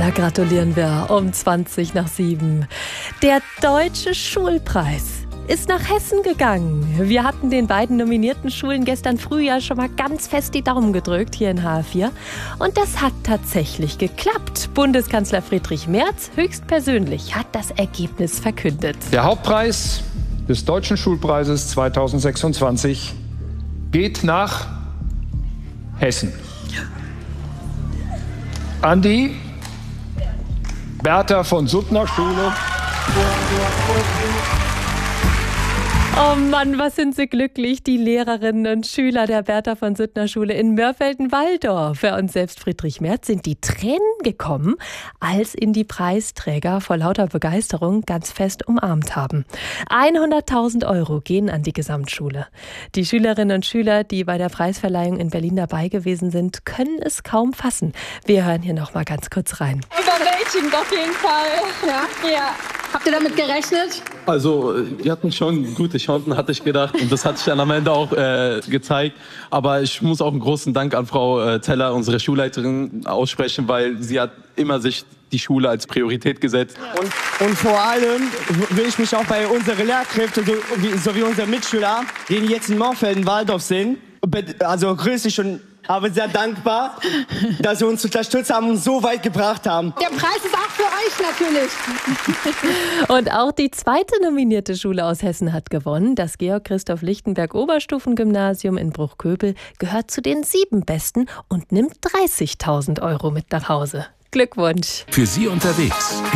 Da gratulieren wir um 7:20. Der Deutsche Schulpreis ist nach Hessen gegangen. Wir hatten den beiden nominierten Schulen gestern früh ja schon mal ganz fest die Daumen gedrückt hier in HR4. Und das hat tatsächlich geklappt. Bundeskanzler Friedrich Merz höchstpersönlich hat das Ergebnis verkündet. Der Hauptpreis des Deutschen Schulpreises 2026 geht nach Hessen. An die Bertha von Suttner Schule. Oh Mann, was sind sie glücklich, die Lehrerinnen und Schüler der Bertha von Suttner Schule in Mörfelden-Walldorf. Und selbst Friedrich Merz sind die Tränen gekommen, als ihn die Preisträger vor lauter Begeisterung ganz fest umarmt haben. 100.000 € gehen an die Gesamtschule. Die Schülerinnen und Schüler, die bei der Preisverleihung in Berlin dabei gewesen sind, können es kaum fassen. Wir hören hier noch mal ganz kurz rein. Überwältigend auf jeden Fall. Ja. Habt ihr damit gerechnet? Also, wir hatten schon gute Chancen, hatte ich gedacht. Und das hat sich dann am Ende auch gezeigt. Aber ich muss auch einen großen Dank an Frau Teller, unsere Schulleiterin, aussprechen, weil sie hat immer sich die Schule als Priorität gesetzt. Und vor allem will ich mich auch bei unseren Lehrkräften sowie unseren Mitschülern, die jetzt in Mörfelden-Walldorf sind, also grüße ich und aber sehr dankbar, dass Sie uns unterstützt haben und so weit gebracht haben. Der Preis ist auch für euch natürlich. Und auch die zweite nominierte Schule aus Hessen hat gewonnen. Das Georg-Christoph-Lichtenberg-Oberstufengymnasium in Bruchköbel gehört zu den 7 Besten und nimmt 30.000 € mit nach Hause. Glückwunsch! Für Sie unterwegs.